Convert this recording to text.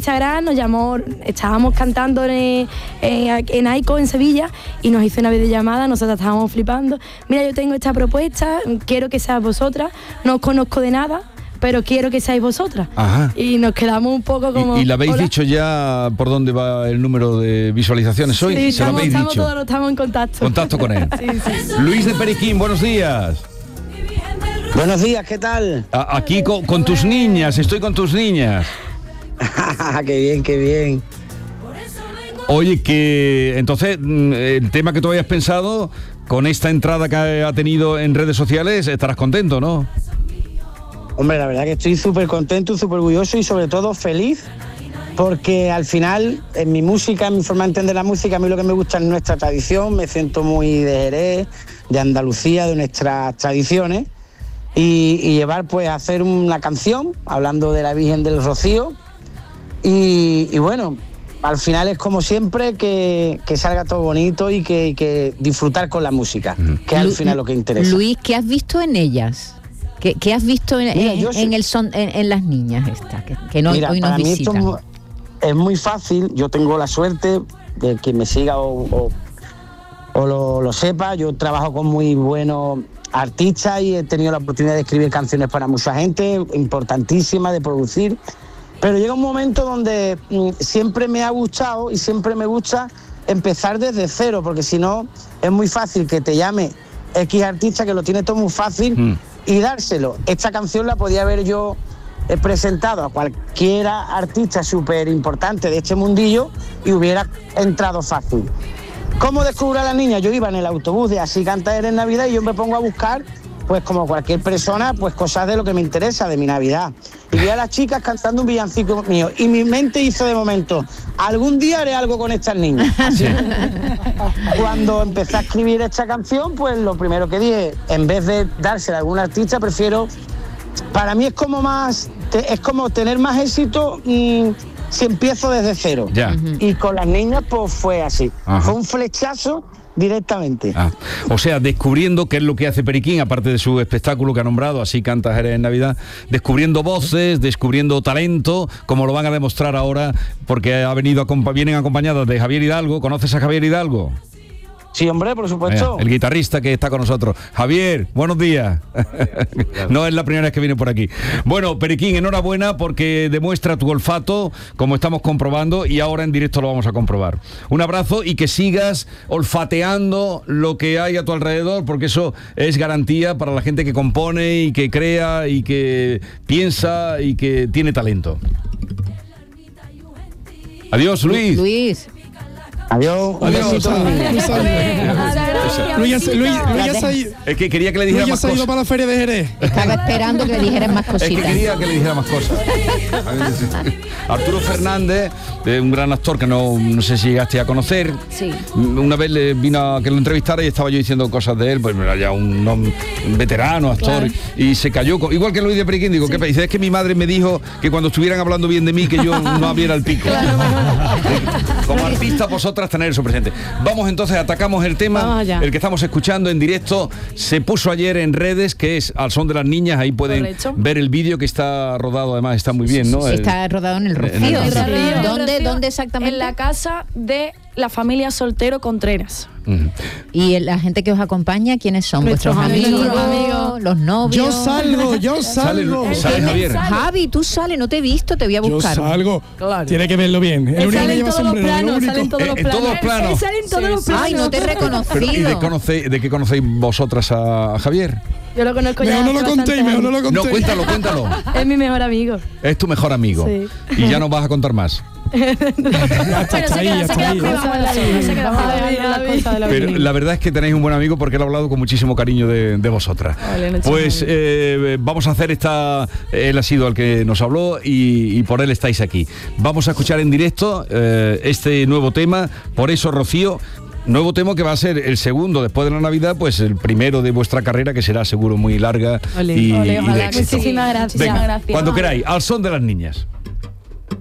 Instagram, nos llamó, estábamos cantando en AICO, en Sevilla, y nos hizo una videollamada, nosotros estábamos flipando. Mira, yo tengo esta propuesta, quiero que seas vosotras, no os conozco de nada, pero quiero que seáis vosotras. Ajá. Y nos quedamos un poco como... ¿Y le habéis ¿hola? dicho ya por dónde va el número de visualizaciones hoy? Sí, ¿Se lo habéis dicho? todos estamos en contacto. Contacto con él. Sí, sí. Luis de Periquín, buenos días. Buenos días, ¿qué tal? Aquí con tus niñas, estoy con tus niñas. Qué bien, qué bien. Oye, que entonces el tema que tú habías pensado, con esta entrada que ha tenido en redes sociales, estarás contento, ¿no? Hombre, la verdad que estoy súper contento, súper orgulloso y sobre todo feliz, porque al final en mi música, en mi forma de entender la música, a mí lo que me gusta es nuestra tradición, me siento muy de Jerez, de Andalucía, de nuestras tradiciones, y llevar pues a hacer una canción hablando de la Virgen del Rocío, y bueno, al final es como siempre que salga todo bonito y que disfrutar con la música, que es al final lo que interesa. Luis, ¿qué has visto en ellas? ¿Qué has visto en las niñas estas que no, mira, hoy nos para mí visitan? esto es muy fácil. Yo tengo la suerte de que me siga o lo sepa. Yo trabajo con muy buenos artistas y he tenido la oportunidad de escribir canciones para mucha gente, importantísimas, de producir. Pero llega un momento donde siempre me ha gustado y siempre me gusta empezar desde cero, porque si no es muy fácil que te llame X artista que lo tiene todo muy fácil y dárselo. Esta canción la podía haber yo presentado a cualquiera artista súper importante de este mundillo y hubiera entrado fácil. ¿Cómo descubro a la niña? Yo iba en el autobús de Así canta Jerez en Navidad y yo me pongo a buscar, pues como cualquier persona, pues cosas de lo que me interesa, de mi Navidad. Y vi a las chicas cantando un villancico mío y mi mente hizo de momento, algún día haré algo con estas niñas. Así, cuando empecé a escribir esta canción, pues lo primero que dije, en vez de dársela a algún artista, prefiero, para mí es como tener más éxito si empiezo desde cero. Ya. Y con las niñas pues fue así. Ajá. Fue un flechazo directamente. O sea, descubriendo qué es lo que hace Periquín, aparte de su espectáculo que ha nombrado, Así canta Jerez en Navidad, descubriendo voces, descubriendo talento, como lo van a demostrar ahora, porque vienen acompañadas de Javier Hidalgo. ¿Conoces a Javier Hidalgo? Sí, hombre, por supuesto. El guitarrista que está con nosotros. Javier, buenos días. No es la primera vez que viene por aquí. Bueno, Periquín, enhorabuena porque demuestra tu olfato, como estamos comprobando, y ahora en directo lo vamos a comprobar. Un abrazo y que sigas olfateando lo que hay a tu alrededor, porque eso es garantía para la gente que compone y que crea y que piensa y que tiene talento. Adiós, Luis. Luis. Adiós. Es que quería que le dijera más cosas. para la feria de Jerez. Estaba esperando que le dijeras más Es cositas. que quería que le dijera más cosas. Arturo Fernández, un gran actor que no sé si llegaste a conocer. Sí. Una vez le vino a que lo entrevistara y estaba yo diciendo cosas de él, pues era ya un veterano, actor, claro. Y se cayó. Igual que Luis de Periquín, digo, ¿qué dice? Es que mi madre me dijo que cuando estuvieran hablando bien de mí, que yo no abriera el pico. Claro. Como artista, vosotras tener eso presente. Vamos entonces, atacamos el tema, el que estamos escuchando en directo. Se puso ayer en redes, que es Al son de las niñas. Ahí pueden ver el vídeo que está rodado, además está muy bien, ¿no? Está rodado en el Rocío. ¿Dónde exactamente? En la casa de la familia Soltero Contreras. ¿Y la gente que os acompaña, quiénes son? ¿Vuestros amigos? ¿Los novios? Yo salgo. ¿Sale Javier? Javi, tú sales, no te he visto, te voy a buscar. Yo salgo. Claro. Tiene que verlo bien. Salen todos los planos, en todos los planos. Salen todos los planos. Ay, no te he reconocido. ¿Y de qué conocéis vosotras a Javier? Yo lo conozco ya. Mejor no lo contéis. No, cuéntalo. Es mi mejor amigo. Es tu mejor amigo. Sí. Y ya nos vas a contar más. Pero la verdad es que tenéis un buen amigo porque él ha hablado con muchísimo cariño de vosotras. Pues vamos a hacer él ha sido el que nos habló y por él estáis aquí. Vamos a escuchar en directo este nuevo tema, Por eso Rocío. Nuevo tema que va a ser el segundo después de la Navidad, pues el primero de vuestra carrera, que será seguro muy larga y de éxito. Muchísimas gracias. Venga, cuando queráis, Al son de las niñas.